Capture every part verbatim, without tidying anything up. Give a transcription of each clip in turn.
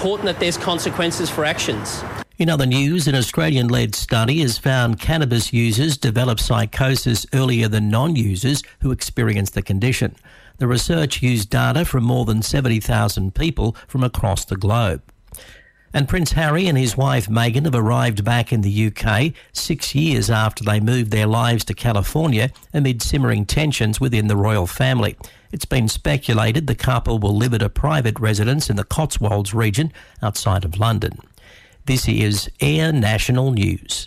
Important that there's consequences for actions. In other news, an Australian-led study has found cannabis users develop psychosis earlier than non-users who experience the condition. The research used data from more than seventy thousand people from across the globe. And Prince Harry and his wife Meghan have arrived back in the U K six years after they moved their lives to California amid simmering tensions within the royal family. It's been speculated the couple will live at a private residence in the Cotswolds region outside of London. This is Air National News.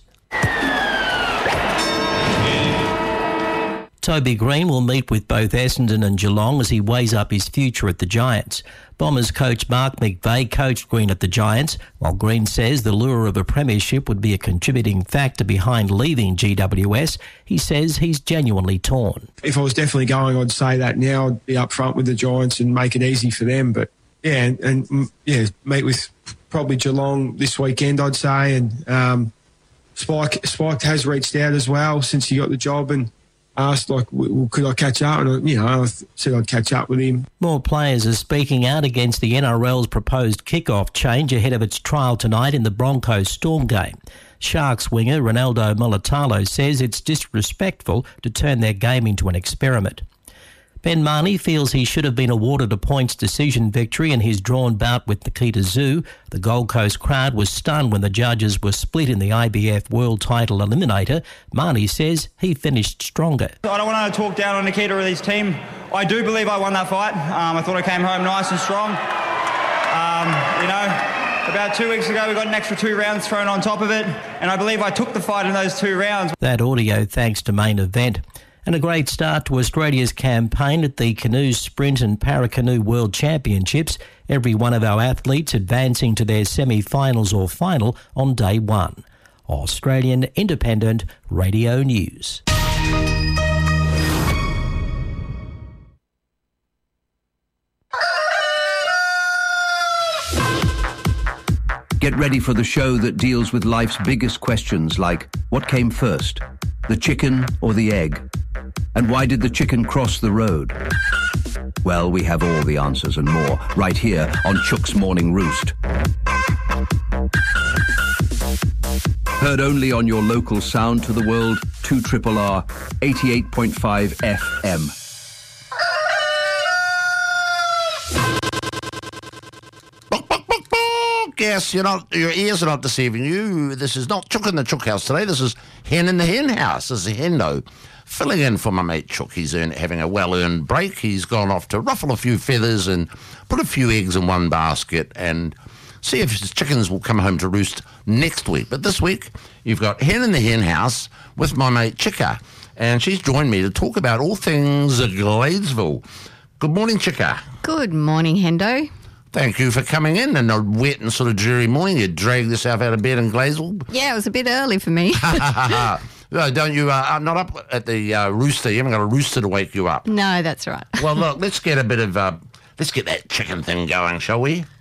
Toby Green will meet with both Essendon and Geelong as he weighs up his future at the Giants. Bombers coach Mark McVeigh coached Green at the Giants, while Green says the lure of a premiership would be a contributing factor behind leaving G W S. He says he's genuinely torn. If I was definitely going, I'd say that now. I'd be up front with the Giants and make it easy for them. But, yeah, and, and yeah, meet with probably Geelong this weekend, I'd say. And um, Spike, Spike has reached out as well since he got the job and asked, like, well, could I catch up? And, you know, I said I'd catch up with him. More players are speaking out against the N R L's proposed kick-off change ahead of its trial tonight in the Broncos Storm game. Sharks winger Ronaldo Mulitalo says it's disrespectful to turn their game into an experiment. Ben Marnie feels he should have been awarded a points decision victory in his drawn bout with Nikita Zoo. The Gold Coast crowd was stunned when the judges were split in the I B F World Title Eliminator. Marnie says he finished stronger. I don't want to talk down on Nikita or his team. I do believe I won that fight. Um, I thought I came home nice and strong. Um, you know, about two weeks ago we got an extra two rounds thrown on top of it, and I believe I took the fight in those two rounds. That audio thanks to Main Event. And a great start to Australia's campaign at the Canoe Sprint and Paracanoe World Championships. Every one of our athletes advancing to their semi-finals or final on day one. Australian Independent Radio News. Get ready for the show that deals with life's biggest questions like, what came first, the chicken or the egg? And why did the chicken cross the road? Well, we have all the answers and more right here on Chook's Morning Roost. Heard only on your local sound to the world, two R R R, eighty-eight point five F M. Yes, you're not, your ears are not deceiving you. This is not Chook in the Chook House today. This is Hen in the Hen House. This is Hendo filling in for my mate Chook. He's earned, having a well-earned break. He's gone off to ruffle a few feathers and put a few eggs in one basket and see if his chickens will come home to roost next week. But this week, you've got Hen in the Hen House with my mate Chicka, and she's joined me to talk about all things Gladesville. Good morning, Chicka. Good morning, Hendo. Thank you for coming in in a wet and sort of dreary morning. You dragged yourself out of bed in Gladesville. Yeah, it was a bit early for me. No, don't you, uh, not up at the uh, rooster. You haven't got a rooster to wake you up. No, that's right. Well, look, let's get a bit of, uh, let's get that chicken thing going, shall we?